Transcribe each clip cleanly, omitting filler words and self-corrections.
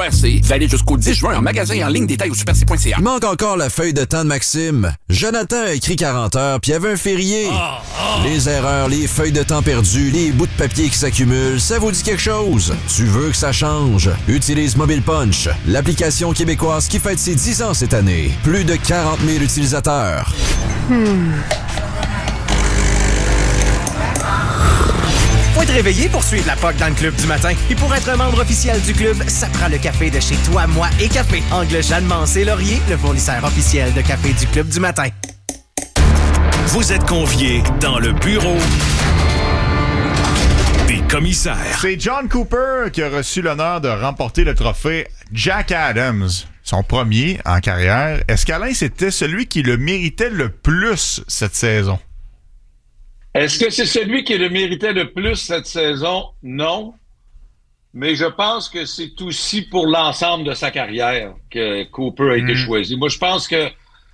Super C. Valide jusqu'au 10 juin en magasin et en ligne. Détails au superc.ca. Il manque encore la feuille de temps de Maxime. Jonathan a écrit 40 heures, puis il y avait un férié. Les erreurs, les feuilles de temps perdues, les bouts de papier qui s'accumulent, ça vous dit quelque chose? Tu veux que ça change? Utilise Mobile Punch, l'application québécoise qui fête ses 10 ans cette année. Plus de 40 000 utilisateurs. Faut être réveillé pour suivre la POC dans le club du matin. Et pour être membre officiel du club, ça prend le café de chez Toi, Moi et Café. Angle Jeanne Mancé Laurier, le fournisseur officiel de café du club du matin. Vous êtes conviés dans le bureau des commissaires. C'est John Cooper qui a reçu l'honneur de remporter le trophée Jack Adams, son premier en carrière. Est-ce qu'Alain, c'était celui qui le méritait le plus cette saison? Est-ce que c'est celui qui le méritait le plus cette saison? Non. Mais je pense que c'est aussi pour l'ensemble de sa carrière que Cooper a été choisi. Moi, je pense que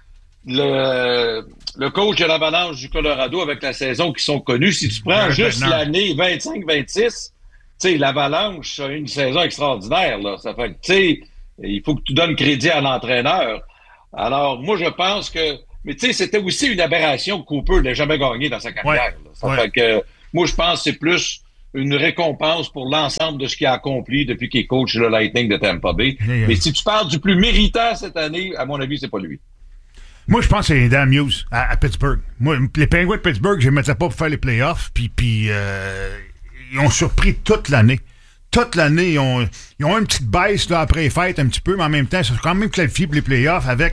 le coach de l'Avalanche du Colorado, avec la saison qui sont connus, si tu prends juste l'année 25-26, tu sais, l'Avalanche a une saison extraordinaire, là. Ça fait que, tu sais, il faut que tu donnes crédit à l'entraîneur. Alors, moi, je pense que mais tu sais, c'était aussi une aberration que Cooper n'ait jamais gagné dans sa carrière. Ça fait que moi, je pense que c'est plus une récompense pour l'ensemble de ce qu'il a accompli depuis qu'il est coach le Lightning de Tampa Bay. Mais si tu parles du plus méritant cette année, à mon avis, c'est pas lui. Moi, je pense que c'est Dan Hughes à Pittsburgh. Moi, les Penguins de Pittsburgh, je ne les mettais pas pour faire les playoffs. Puis ils ont surpris toute l'année. Toute l'année, ils ont une petite baisse là, après les fêtes un petit peu, mais en même temps, ils sont quand même qualifiés pour les playoffs avec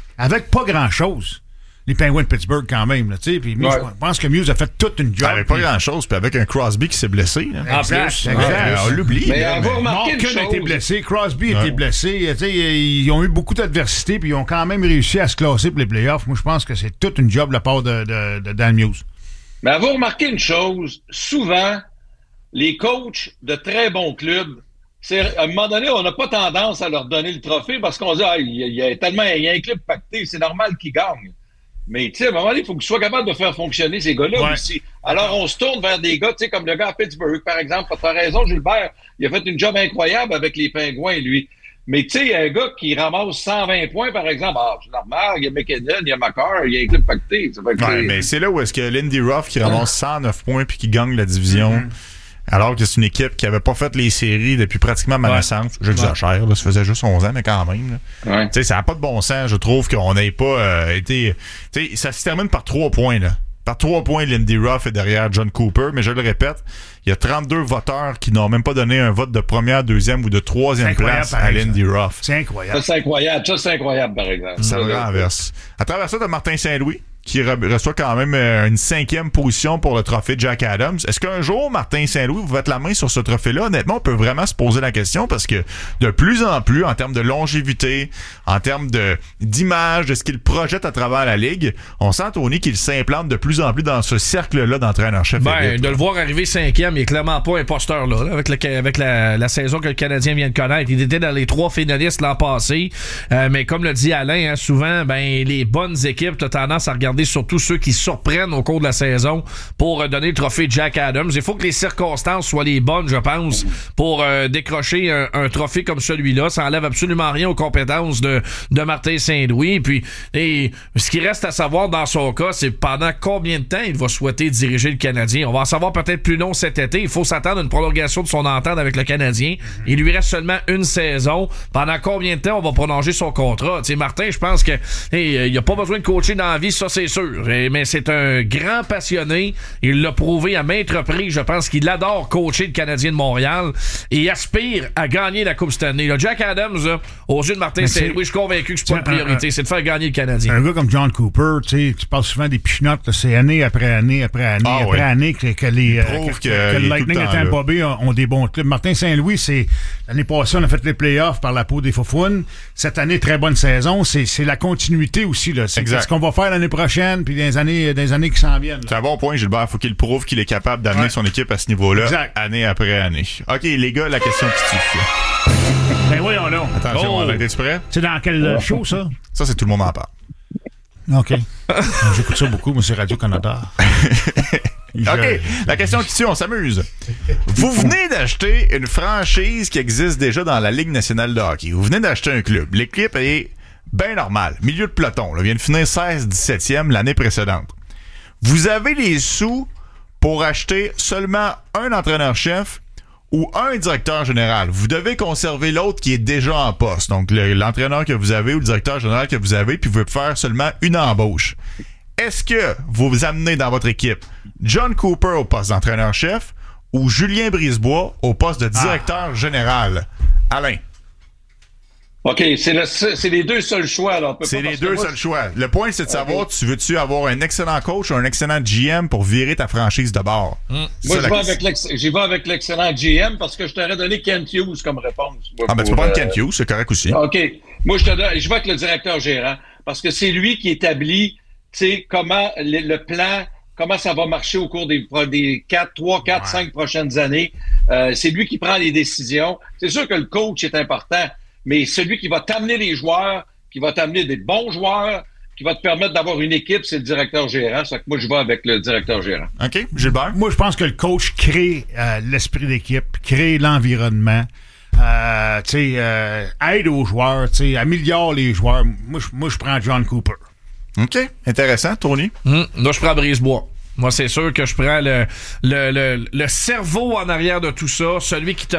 pas grand-chose. Les Penguins de Pittsburgh, quand même. Là, puis je pense que Muse a fait toute une job. Avec pas grand-chose, puis avec un Crosby qui s'est blessé. Là. Exact. On l'oublie. Mais Malkin a été blessé, Crosby a été blessé. Ils ont eu beaucoup d'adversité, puis ils ont quand même réussi à se classer pour les playoffs. Moi, je pense que c'est toute une job de la part de Dan Muse. Mais avez-vous remarqué une chose? Souvent, les coachs de très bons clubs, à un moment donné, on n'a pas tendance à leur donner le trophée parce qu'on se dit il y a un club pacté, c'est normal qu'ils gagnent. Mais tu sais, à un moment donné, il faut que tu sois capable de faire fonctionner ces gars-là aussi. Alors, on se tourne vers des gars, tu sais, comme le gars à Pittsburgh, par exemple. Tu as raison, Gilbert, il a fait une job incroyable avec les Pingouins, lui. Mais tu sais, il y a un gars qui ramasse 120 points, par exemple. C'est normal, il y a McKinnon, il y a McCarr, il y a un club pacté. Mais c'est là où est-ce que Lindy Ruff qui ramasse 109 points puis qui gagne la division. Alors que c'est une équipe qui avait pas fait les séries depuis pratiquement ma naissance. J'exagère, là, ça faisait juste 11 ans, mais quand même. Tu sais, ça n'a pas de bon sens, je trouve qu'on n'ait pas été... Tu sais, ça se termine par 3 points, là. Par 3 points, Lindy Ruff est derrière John Cooper, mais je le répète, il y a 32 voteurs qui n'ont même pas donné un vote de première, deuxième ou de troisième place à Lindy Ruff. C'est incroyable. Ça, c'est incroyable, par exemple. Ça le renverse. À travers ça, t'as Martin Saint-Louis, qui reçoit quand même une 5e position pour le trophée Jack Adams. Est-ce qu'un jour, Martin Saint-Louis, vous faites la main sur ce trophée-là? Honnêtement, on peut vraiment se poser la question parce que de plus en plus, en termes de longévité, en termes d'image, de ce qu'il projette à travers la Ligue, on sent, Tony, qu'il s'implante de plus en plus dans ce cercle-là d'entraîneur-chef. De le voir arriver 5e, il est clairement pas imposteur là avec la saison que le Canadien vient de connaître. Il était dans les 3 finalistes l'an passé. Mais comme le dit Alain, souvent, les bonnes équipes, t'as tendance à regarder surtout ceux qui surprennent au cours de la saison pour donner le trophée Jack Adams. Il faut que les circonstances soient les bonnes, je pense, pour décrocher un trophée comme celui-là. Ça enlève absolument rien aux compétences de Martin Saint-Louis. Puis, ce qui reste à savoir dans son cas, c'est pendant combien de temps il va souhaiter diriger le Canadien. On va en savoir peut-être plus long cet été. Il faut s'attendre à une prolongation de son entente avec le Canadien. Il lui reste seulement une saison. Pendant combien de temps on va prolonger son contrat? T'sais, Martin, je pense que il a pas besoin de coacher dans la vie, ça c'est sûr. Mais c'est un grand passionné. Il l'a prouvé à maintes reprises. Je pense qu'il adore coacher le Canadien de Montréal et aspire à gagner la Coupe cette année. Là, Jack Adams, là, aux yeux de Martin Saint-Louis, je suis convaincu que c'est pas une priorité. C'est de faire gagner le Canadien. Un gars comme John Cooper, tu parles souvent des pichenottes. C'est année après année après année après année que le Lightning et Tampa Bay ont des bons clubs. Martin Saint-Louis, c'est l'année passée, on a fait les playoffs par la peau des Faufounes. Cette année, très bonne saison. C'est la continuité aussi. Là. C'est ce qu'on va faire l'année prochaine puis dans les années qui s'en viennent. Là. C'est un bon point, Gilbert. Faut qu'il prouve qu'il est capable d'amener son équipe à ce niveau-là, année après année. OK, les gars, la question qui tue. Ben voyons là. Attention, es-tu prêt? C'est dans quel show, ça? Ça, c'est Tout le monde en parle. OK. J'écoute ça beaucoup, moi, c'est Radio-Canada. OK, la question qui tue, on s'amuse. Vous venez d'acheter une franchise qui existe déjà dans la Ligue nationale de hockey. Vous venez d'acheter un club. L'équipe est bien normale, milieu de peloton. Là, vient de finir 16-17e l'année précédente. Vous avez les sous pour acheter seulement un entraîneur-chef ou un directeur général. Vous devez conserver l'autre qui est déjà en poste. Donc, l'entraîneur que vous avez ou le directeur général que vous avez, puis vous pouvez faire seulement une embauche. Est-ce que vous amenez dans votre équipe John Cooper au poste d'entraîneur-chef ou Julien Brisebois au poste de directeur général? Alain. OK, c'est les deux seuls choix. Alors, c'est les deux seuls choix. Le point, c'est de savoir, tu veux-tu avoir un excellent coach ou un excellent GM pour virer ta franchise de bord? Moi, j'y vais avec l'excellent GM parce que je t'aurais donné Kent Hughes comme réponse. Tu peux prendre Kent Hughes, c'est correct aussi. OK. Moi, je vais avec le directeur gérant parce que c'est lui qui établit, tu sais, comment le plan, comment ça va marcher au cours des 5 prochaines années. C'est lui qui prend les décisions. C'est sûr que le coach est important, mais celui qui va t'amener les joueurs, qui va t'amener des bons joueurs, qui va te permettre d'avoir une équipe, c'est le directeur gérant. C'est que moi, je vais avec le directeur gérant. OK. Gilbert? Moi, je pense que le coach crée l'esprit d'équipe, crée l'environnement, aide aux joueurs, améliore les joueurs. Moi, je prends John Cooper. OK. Intéressant. Tony? Moi, je prends Brisebois. Moi, c'est sûr que je prends le cerveau en arrière de tout ça, celui qui te